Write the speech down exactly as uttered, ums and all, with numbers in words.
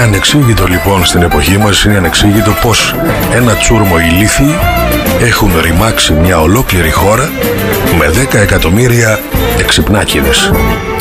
ανεξήγητο λοιπόν στην εποχή μας, είναι ανεξήγητο πως ένα τσούρμο ηλίθιοι έχουν ρημάξει μια ολόκληρη χώρα με δέκα εκατομμύρια εξυπνάκηδες.